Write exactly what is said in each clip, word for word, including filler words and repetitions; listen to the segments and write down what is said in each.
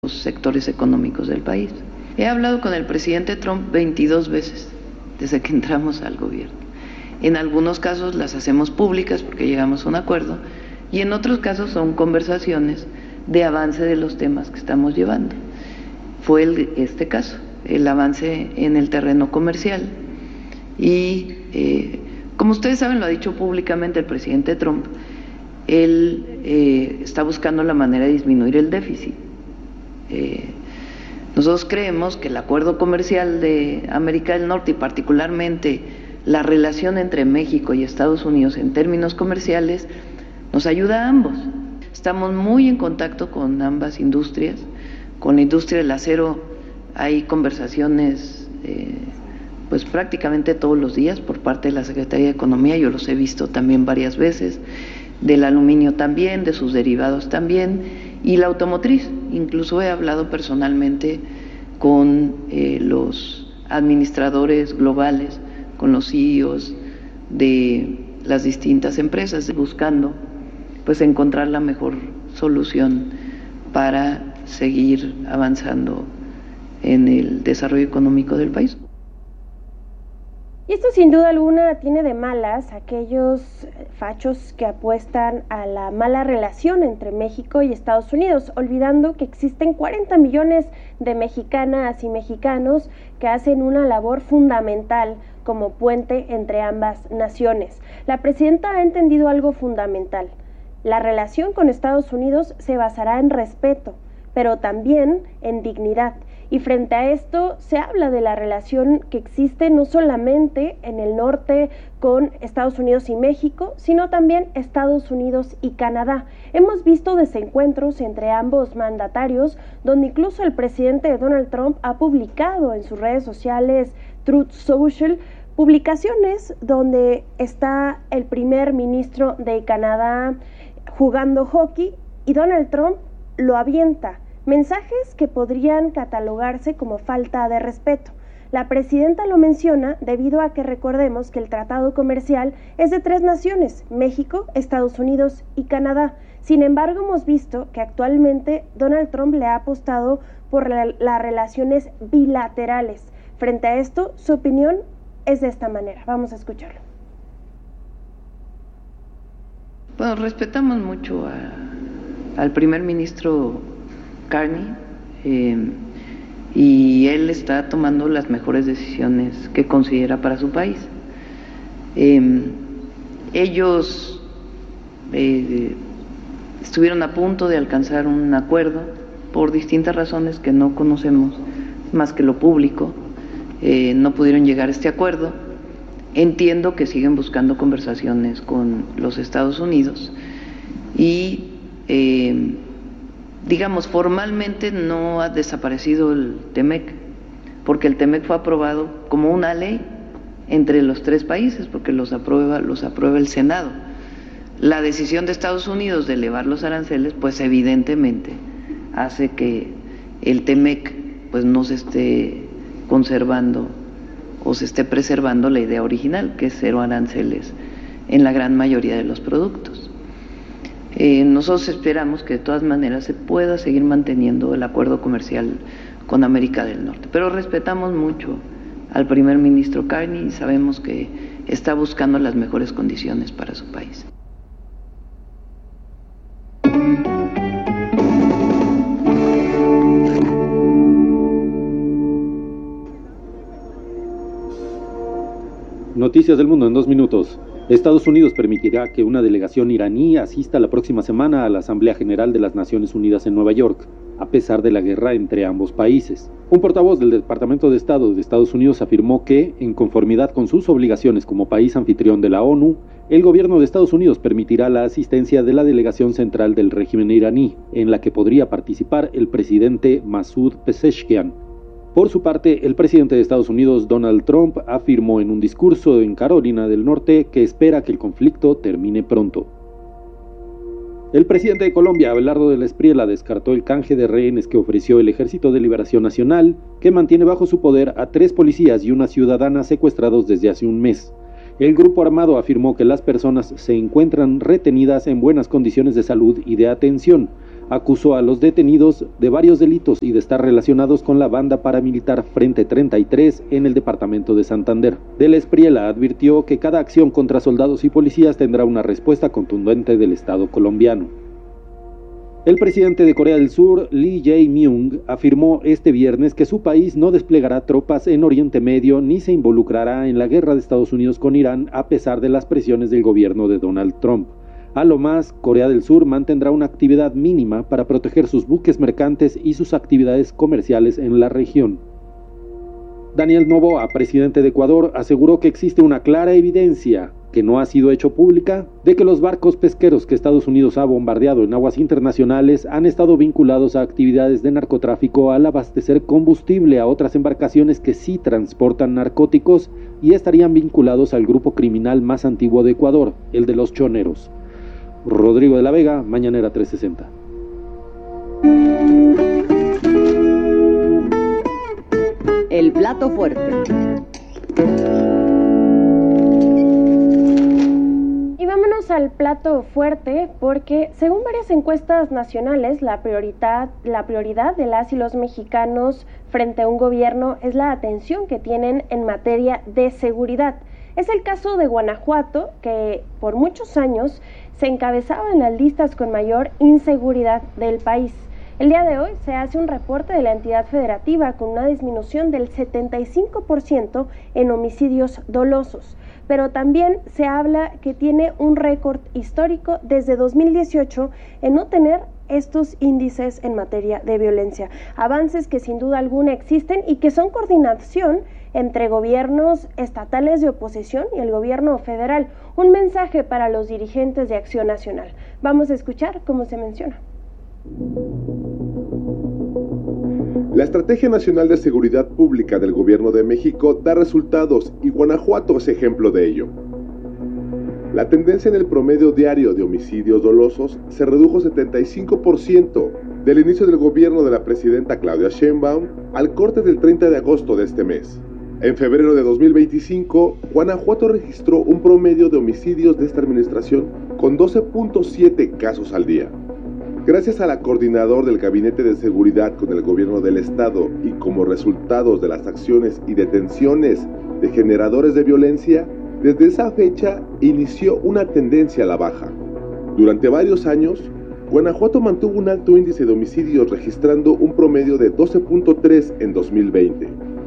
los sectores económicos del país. He hablado con el presidente Trump veintidós veces desde que entramos al gobierno. En algunos casos las hacemos públicas porque llegamos a un acuerdo y en otros casos son conversaciones de avance de los temas que estamos llevando. Fue el, este caso, el avance en el terreno comercial y eh, como ustedes saben, lo ha dicho públicamente el presidente Trump, él eh, está buscando la manera de disminuir el déficit. Eh, nosotros creemos que el acuerdo comercial de América del Norte y particularmente la relación entre México y Estados Unidos en términos comerciales nos ayuda a ambos. Estamos muy en contacto con ambas industrias. Con la industria del acero hay conversaciones eh, pues prácticamente todos los días por parte de la Secretaría de Economía, yo los he visto también varias veces, del aluminio también, de sus derivados también, y la automotriz. Incluso he hablado personalmente con eh, los administradores globales, con los C E Os de las distintas empresas, buscando pues encontrar la mejor solución para seguir avanzando en el desarrollo económico del país. Y esto sin duda alguna tiene de malas aquellos fachos que apuestan a la mala relación entre México y Estados Unidos, olvidando que existen cuarenta millones de mexicanas y mexicanos que hacen una labor fundamental como puente entre ambas naciones. La presidenta ha entendido algo fundamental. La relación con Estados Unidos se basará en respeto, pero también en dignidad. Y frente a esto se habla de la relación que existe no solamente en el norte con Estados Unidos y México, sino también Estados Unidos y Canadá. Hemos visto desencuentros entre ambos mandatarios, donde incluso el presidente Donald Trump ha publicado en sus redes sociales Truth Social publicaciones donde está el primer ministro de Canadá jugando hockey y Donald Trump lo avienta. Mensajes que podrían catalogarse como falta de respeto. La presidenta lo menciona debido a que recordemos que el tratado comercial es de tres naciones, México, Estados Unidos y Canadá. Sin embargo, hemos visto que actualmente Donald Trump le ha apostado por la, las relaciones bilaterales. Frente a esto, su opinión es de esta manera. Vamos a escucharlo. Bueno, respetamos mucho a, al primer ministro Carney, eh, y él está tomando las mejores decisiones que considera para su país. Eh, ellos eh, estuvieron a punto de alcanzar un acuerdo por distintas razones que no conocemos más que lo público, eh, no pudieron llegar a este acuerdo. Entiendo que siguen buscando conversaciones con los Estados Unidos y eh, digamos, formalmente no ha desaparecido el TEMEC, porque el TEMEC fue aprobado como una ley entre los tres países, porque los aprueba, los aprueba el Senado. La decisión de Estados Unidos de elevar los aranceles, pues evidentemente hace que el TEMEC pues no se esté conservando o se esté preservando la idea original, que es cero aranceles en la gran mayoría de los productos. Eh, nosotros esperamos que de todas maneras se pueda seguir manteniendo el acuerdo comercial con América del Norte, pero respetamos mucho al primer ministro Carney y sabemos que está buscando las mejores condiciones para su país. Noticias del mundo en dos minutos. Estados Unidos permitirá que una delegación iraní asista la próxima semana a la Asamblea General de las Naciones Unidas en Nueva York, a pesar de la guerra entre ambos países. Un portavoz del Departamento de Estado de Estados Unidos afirmó que, en conformidad con sus obligaciones como país anfitrión de la ONU, el gobierno de Estados Unidos permitirá la asistencia de la delegación central del régimen iraní, en la que podría participar el presidente Masoud Pezeshkian. Por su parte, el presidente de Estados Unidos, Donald Trump, afirmó en un discurso en Carolina del Norte que espera que el conflicto termine pronto. El presidente de Colombia, Abelardo de la Espriella, descartó el canje de rehenes que ofreció el Ejército de Liberación Nacional, que mantiene bajo su poder a tres policías y una ciudadana secuestrados desde hace un mes. El grupo armado afirmó que las personas se encuentran retenidas en buenas condiciones de salud y de atención, acusó a los detenidos de varios delitos y de estar relacionados con la banda paramilitar Frente treinta y tres en el departamento de Santander. Del Espriella advirtió que cada acción contra soldados y policías tendrá una respuesta contundente del Estado colombiano. El presidente de Corea del Sur, Lee Jae-myung, afirmó este viernes que su país no desplegará tropas en Oriente Medio ni se involucrará en la guerra de Estados Unidos con Irán a pesar de las presiones del gobierno de Donald Trump. A lo más, Corea del Sur mantendrá una actividad mínima para proteger sus buques mercantes y sus actividades comerciales en la región. Daniel Noboa, presidente de Ecuador, aseguró que existe una clara evidencia, que no ha sido hecho pública, de que los barcos pesqueros que Estados Unidos ha bombardeado en aguas internacionales han estado vinculados a actividades de narcotráfico al abastecer combustible a otras embarcaciones que sí transportan narcóticos y estarían vinculados al grupo criminal más antiguo de Ecuador, el de los choneros. Rodrigo de la Vega, Mañanera trescientos sesenta. El plato fuerte. Y vámonos al plato fuerte porque según varias encuestas nacionales la prioridad, la prioridad de las y los mexicanos frente a un gobierno es la atención que tienen en materia de seguridad. Es el caso de Guanajuato, que por muchos años se encabezaba en las listas con mayor inseguridad del país. El día de hoy se hace un reporte de la entidad federativa con una disminución del setenta y cinco por ciento en homicidios dolosos, pero también se habla que tiene un récord histórico desde dos mil dieciocho en no tener estos índices en materia de violencia. Avances que sin duda alguna existen y que son coordinación entre gobiernos estatales de oposición y el gobierno federal. Un mensaje para los dirigentes de Acción Nacional. Vamos a escuchar cómo se menciona. La Estrategia Nacional de Seguridad Pública del Gobierno de México da resultados y Guanajuato es ejemplo de ello. La tendencia en el promedio diario de homicidios dolosos se redujo setenta y cinco por ciento del inicio del gobierno de la presidenta Claudia Sheinbaum al corte del treinta de agosto de este mes. En febrero de dos mil veinticinco, Guanajuato registró un promedio de homicidios de esta administración con doce punto siete casos al día. Gracias a la coordinador del Gabinete de Seguridad con el Gobierno del Estado y como resultados de las acciones y detenciones de generadores de violencia, desde esa fecha inició una tendencia a la baja. Durante varios años, Guanajuato mantuvo un alto índice de homicidios registrando un promedio de doce punto tres en dos mil veinte.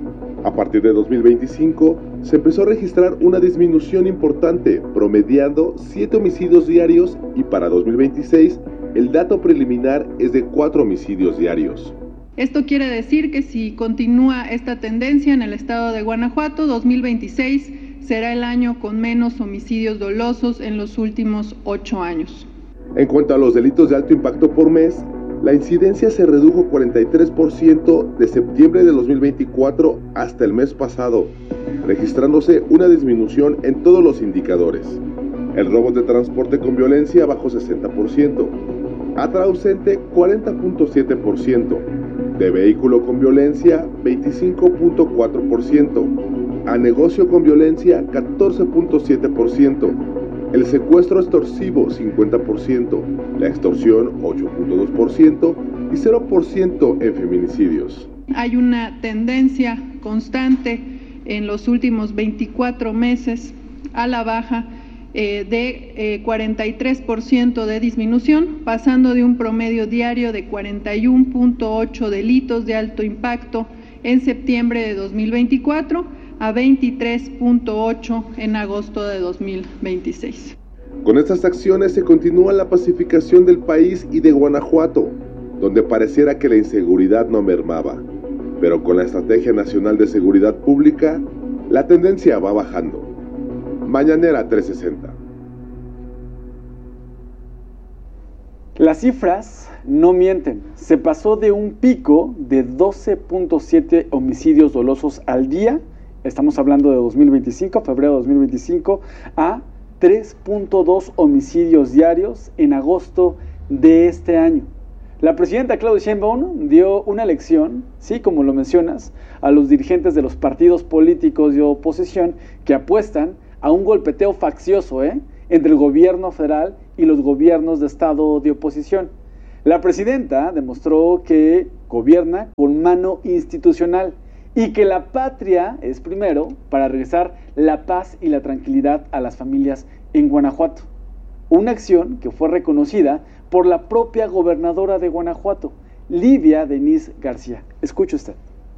A partir de dos mil veinticinco, se empezó a registrar una disminución importante, promediando siete homicidios diarios y para dos mil veintiséis, el dato preliminar es de cuatro homicidios diarios. Esto quiere decir que si continúa esta tendencia en el estado de Guanajuato, dos mil veintiséis será el año con menos homicidios dolosos en los últimos ocho años. En cuanto a los delitos de alto impacto por mes, la incidencia se redujo cuarenta y tres por ciento de septiembre de dos mil veinticuatro hasta el mes pasado, registrándose una disminución en todos los indicadores. El robo de transporte con violencia bajó sesenta por ciento, atra ausente cuarenta punto siete por ciento, de vehículo con violencia veinticinco punto cuatro por ciento, a negocio con violencia catorce punto siete por ciento, el secuestro extorsivo cincuenta por ciento, la extorsión ocho punto dos por ciento y cero por ciento en feminicidios. Hay una tendencia constante en los últimos veinticuatro meses a la baja eh, de eh, cuarenta y tres por ciento de disminución, pasando de un promedio diario de cuarenta y uno punto ocho delitos de alto impacto en septiembre de dos mil veinticuatro a veintitrés punto ocho en agosto de dos mil veintiséis. Con estas acciones se continúa la pacificación del país y de Guanajuato, donde pareciera que la inseguridad no mermaba, pero con la Estrategia Nacional de Seguridad Pública, la tendencia va bajando. Mañanera trescientos sesenta. Las cifras no mienten. Se pasó de un pico de doce punto siete homicidios dolosos al día, estamos hablando de dos mil veinticinco, febrero de dos mil veinticinco, a tres punto dos homicidios diarios en agosto de este año. La presidenta Claudia Sheinbaum dio una lección, sí, como lo mencionas, a los dirigentes de los partidos políticos de oposición que apuestan a un golpeteo faccioso ¿eh? entre el gobierno federal y los gobiernos de estado de oposición. La presidenta demostró que gobierna con mano institucional y que la patria es primero para regresar la paz y la tranquilidad a las familias en Guanajuato. Una acción que fue reconocida por la propia gobernadora de Guanajuato, Livia Denise García. Escuche usted.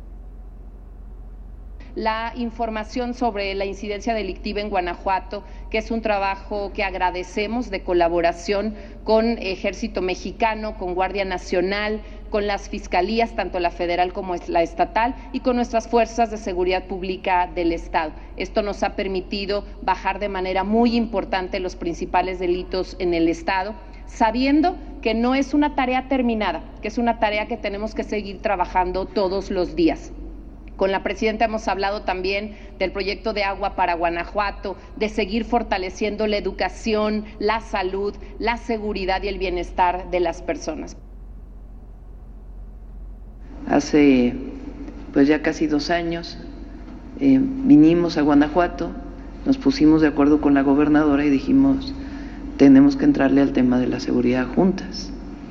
La información sobre la incidencia delictiva en Guanajuato, que es un trabajo que agradecemos de colaboración con Ejército Mexicano, con Guardia Nacional, con las fiscalías, tanto la federal como la estatal, y con nuestras fuerzas de seguridad pública del Estado. Esto nos ha permitido bajar de manera muy importante los principales delitos en el Estado, sabiendo que no es una tarea terminada, que es una tarea que tenemos que seguir trabajando todos los días. Con la presidenta hemos hablado también del proyecto de agua para Guanajuato, de seguir fortaleciendo la educación, la salud, la seguridad y el bienestar de las personas. Hace pues ya casi dos años eh, vinimos a Guanajuato, nos pusimos de acuerdo con la gobernadora y dijimos tenemos que entrarle al tema de la seguridad juntas.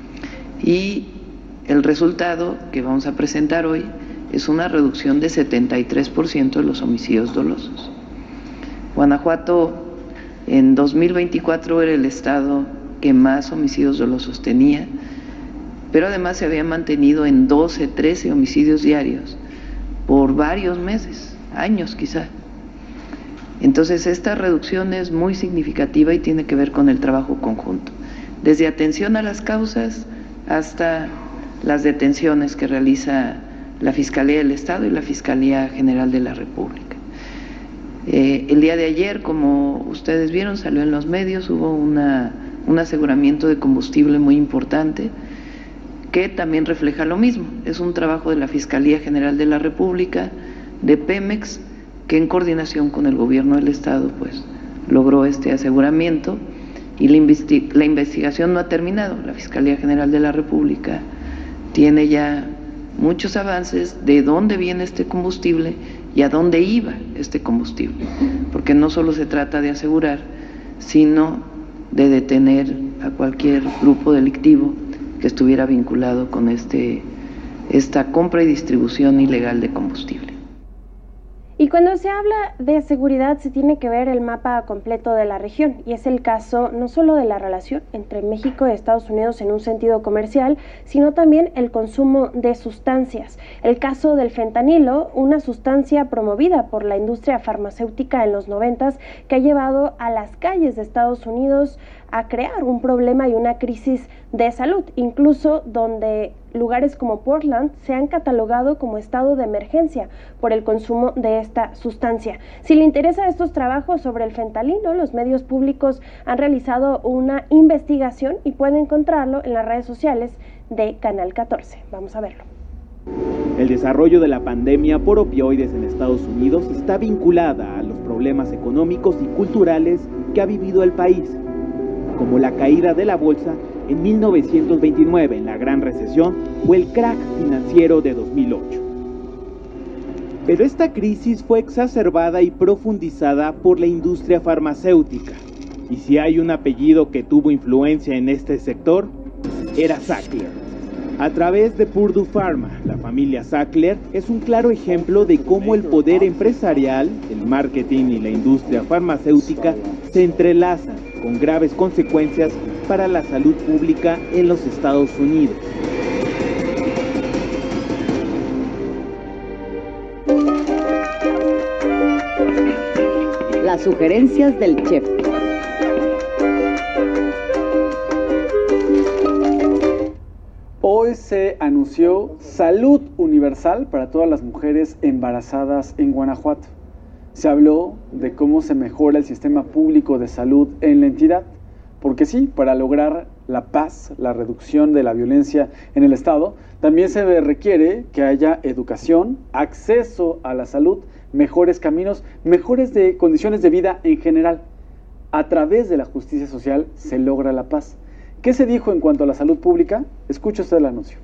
Y el resultado que vamos a presentar hoy es una reducción de setenta y tres por ciento de los homicidios dolosos. Guanajuato en dos mil veinticuatro era el estado que más homicidios dolosos tenía, pero además se había mantenido en doce, trece homicidios diarios por varios meses, años quizá. Entonces esta reducción es muy significativa y tiene que ver con el trabajo conjunto, desde atención a las causas hasta las detenciones que realiza la Fiscalía del Estado y la Fiscalía General de la República. Eh, el día de ayer, como ustedes vieron, salió en los medios, hubo una, un aseguramiento de combustible muy importante que también refleja lo mismo. Es un trabajo de la Fiscalía General de la República, de Pemex, que en coordinación con el gobierno del Estado pues logró este aseguramiento y la, investi- la investigación no ha terminado. La Fiscalía General de la República tiene ya muchos avances de dónde viene este combustible y a dónde iba este combustible, porque no solo se trata de asegurar, sino de detener a cualquier grupo delictivo que estuviera vinculado con este, esta compra y distribución ilegal de combustible. Y cuando se habla de seguridad se tiene que ver el mapa completo de la región, y es el caso no solo de la relación entre México y Estados Unidos en un sentido comercial, sino también el consumo de sustancias. El caso del fentanilo, una sustancia promovida por la industria farmacéutica en los noventas, que ha llevado a las calles de Estados Unidos a crear un problema y una crisis de salud, incluso donde lugares como Portland se han catalogado como estado de emergencia por el consumo de esta sustancia. Si le interesan estos trabajos sobre el fentanilo, los medios públicos han realizado una investigación y puede encontrarlo en las redes sociales de Canal catorce. Vamos a verlo. El desarrollo de la pandemia por opioides en Estados Unidos está vinculada a los problemas económicos y culturales que ha vivido el país, como la caída de la bolsa en mil novecientos veintinueve en la Gran Recesión o el crack financiero de dos mil ocho. Pero esta crisis fue exacerbada y profundizada por la industria farmacéutica, y si hay un apellido que tuvo influencia en este sector, era Sackler. A través de Purdue Pharma, la familia Sackler es un claro ejemplo de cómo el poder empresarial, el marketing y la industria farmacéutica se entrelazan con graves consecuencias para la salud pública en los Estados Unidos. Las sugerencias del chef. Hoy se anunció salud universal para todas las mujeres embarazadas en Guanajuato. Se habló de cómo se mejora el sistema público de salud en la entidad, porque sí, para lograr la paz, la reducción de la violencia en el Estado, también se requiere que haya educación, acceso a la salud, mejores caminos, mejores de condiciones de vida en general. A través de la justicia social se logra la paz. ¿Qué se dijo en cuanto a la salud pública? Escuche usted el anuncio.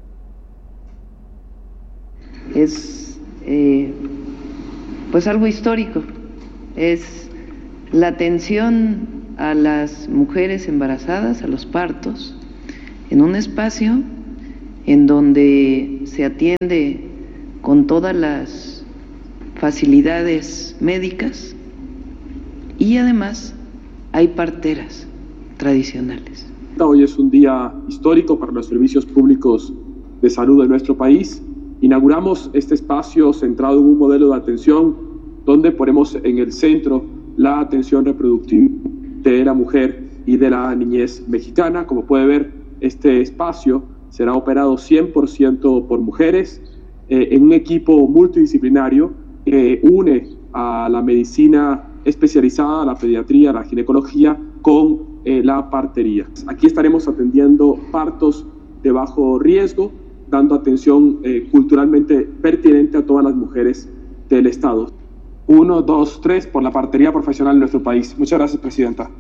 Es eh, pues algo histórico, es la atención a las mujeres embarazadas, a los partos, en un espacio en donde se atiende con todas las facilidades médicas y además hay parteras tradicionales. Hoy es un día histórico para los servicios públicos de salud de nuestro país. Inauguramos este espacio centrado en un modelo de atención donde ponemos en el centro la atención reproductiva de la mujer y de la niñez mexicana. Como puede ver, este espacio será operado cien por ciento por mujeres eh, en un equipo multidisciplinario que une a la medicina especializada, la pediatría, la ginecología con eh, la partería. Aquí estaremos atendiendo partos de bajo riesgo, dando atención eh, culturalmente pertinente a todas las mujeres del Estado. Uno, dos, tres, por la partería profesional en nuestro país. Muchas gracias, Presidenta.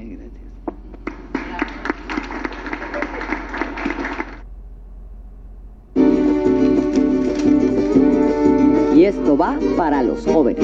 Y esto va para los jóvenes.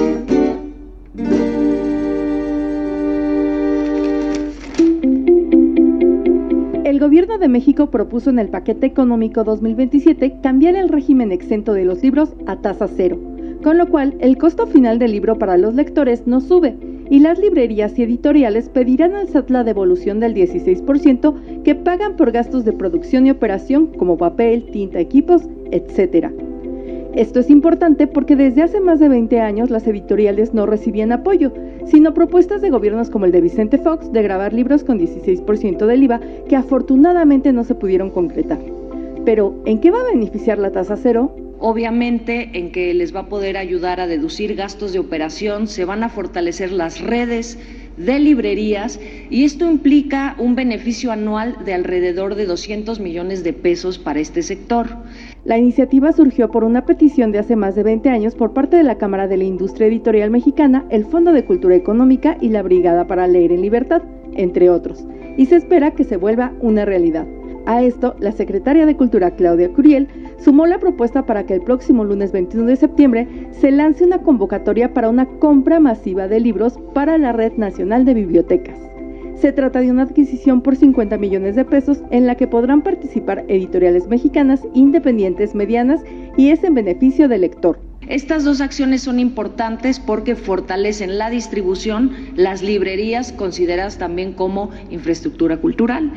El Gobierno de México propuso en el paquete económico dos mil veintisiete cambiar el régimen exento de los libros a tasa cero, con lo cual el costo final del libro para los lectores no sube y las librerías y editoriales pedirán al S A T la devolución del dieciséis por ciento que pagan por gastos de producción y operación como papel, tinta, equipos, etcétera. Esto es importante porque desde hace más de veinte años las editoriales no recibían apoyo, sino propuestas de gobiernos como el de Vicente Fox de grabar libros con dieciséis por ciento del I V A que afortunadamente no se pudieron concretar. Pero, ¿en qué va a beneficiar la tasa cero? Obviamente en que les va a poder ayudar a deducir gastos de operación, se van a fortalecer las redes de librerías y esto implica un beneficio anual de alrededor de doscientos millones de pesos para este sector. La iniciativa surgió por una petición de hace más de veinte años por parte de la Cámara de la Industria Editorial Mexicana, el Fondo de Cultura Económica y la Brigada para Leer en Libertad, entre otros, y se espera que se vuelva una realidad. A esto, la secretaria de Cultura, Claudia Curiel, sumó la propuesta para que el próximo lunes veintiuno de septiembre se lance una convocatoria para una compra masiva de libros para la Red Nacional de Bibliotecas. Se trata de una adquisición por cincuenta millones de pesos en la que podrán participar editoriales mexicanas, independientes, medianas y es en beneficio del lector. Estas dos acciones son importantes porque fortalecen la distribución, las librerías consideradas también como infraestructura cultural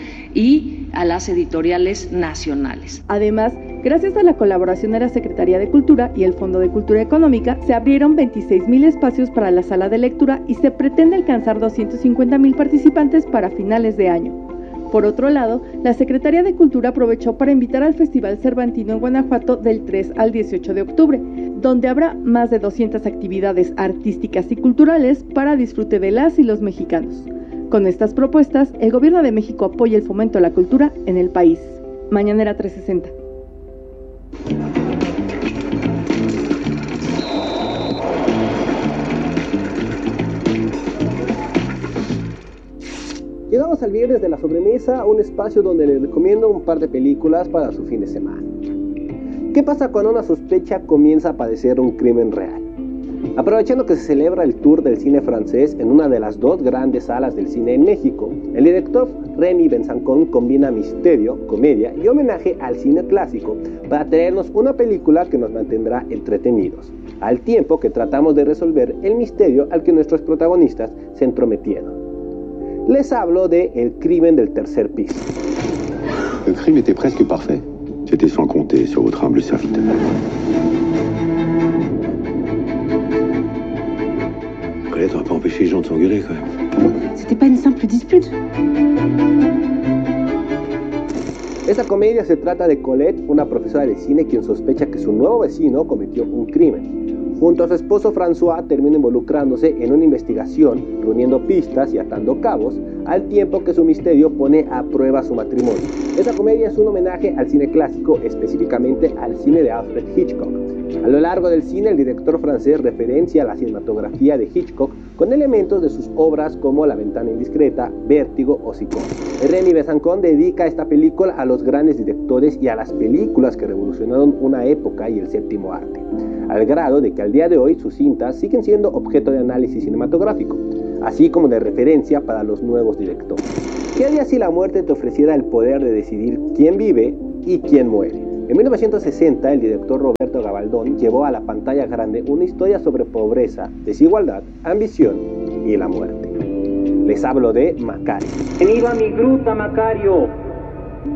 y a las editoriales nacionales. Además, gracias a la colaboración de la Secretaría de Cultura y el Fondo de Cultura Económica, se abrieron veintiséis mil espacios para la sala de lectura y se pretende alcanzar doscientos cincuenta mil participantes para finales de año. Por otro lado, la Secretaría de Cultura aprovechó para invitar al Festival Cervantino en Guanajuato del tres al dieciocho de octubre, donde habrá más de doscientas actividades artísticas y culturales para disfrute de las y los mexicanos. Con estas propuestas, el Gobierno de México apoya el fomento a la cultura en el país. Mañanera trescientos sesenta. Llegamos al viernes de la sobremesa, un espacio donde les recomiendo un par de películas para su fin de semana. ¿Qué pasa cuando una sospecha comienza a padecer un crimen real? Aprovechando que se celebra el Tour del cine francés en una de las dos grandes salas del cine en México, el director Remy Benzancón combina misterio, comedia y homenaje al cine clásico para traernos una película que nos mantendrá entretenidos, al tiempo que tratamos de resolver el misterio al que nuestros protagonistas se entrometieron. Les hablo de El crimen del tercer piso. El crimen était presque parfait. C'était sans compter sur votre humble serviteur. Colette, on va pas empêcher les gens de s'engueuler quand même. C'était pas une simple dispute. Esta comedia se trata de Colette, una profesora de cine quien sospecha que su nuevo vecino cometió un crimen. Junto a su esposo François termina involucrándose en una investigación, reuniendo pistas y atando cabos, al tiempo que su misterio pone a prueba su matrimonio. Esta comedia es un homenaje al cine clásico, específicamente al cine de Alfred Hitchcock. A lo largo del cine, el director francés referencia a la cinematografía de Hitchcock con elementos de sus obras como La ventana indiscreta, Vértigo o Psicosis. Remy Benzancón dedica esta película a los grandes directores y a las películas que revolucionaron una época y el séptimo arte, al grado de que al día de hoy sus cintas siguen siendo objeto de análisis cinematográfico, así como de referencia para los nuevos directores. ¿Qué harías si la muerte te ofreciera el poder de decidir quién vive y quién muere? En mil novecientos sesenta, el director Roberto Gabaldón llevó a la pantalla grande una historia sobre pobreza, desigualdad, ambición y la muerte. Les hablo de Macario. Bienvenido a mi gruta, Macario.